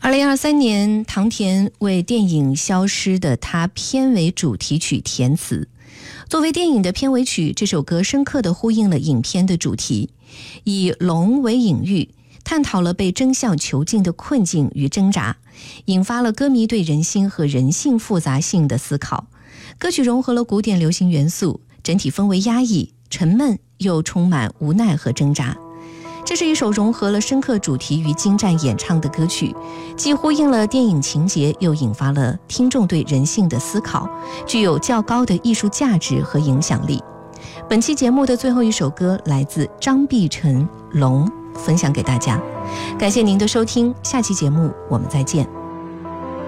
2023年，唐田为电影《消失的她》片尾主题曲填词。作为电影的片尾曲，这首歌深刻地呼应了影片的主题，以龙为隐喻，探讨了被真相囚禁的困境与挣扎，引发了歌迷对人心和人性复杂性的思考。歌曲融合了古典流行元素，整体氛围压抑、沉闷，又充满无奈和挣扎。这是一首融合了深刻主题与精湛演唱的歌曲，既呼应了电影情节，又引发了听众对人性的思考，具有较高的艺术价值和影响力。本期节目的最后一首歌来自张碧晨《龙》，分享给大家。感谢您的收听，下期节目我们再见。